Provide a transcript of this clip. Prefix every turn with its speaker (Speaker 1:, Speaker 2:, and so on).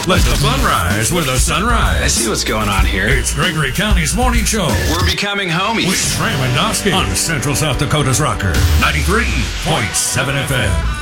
Speaker 1: Let the fun rise with a sunrise.
Speaker 2: I see what's going on here.
Speaker 1: It's Gregory County's morning show.
Speaker 2: We're becoming homies.
Speaker 1: With Stram and Dosky on Central South Dakota's Rocker, 93.7 FM.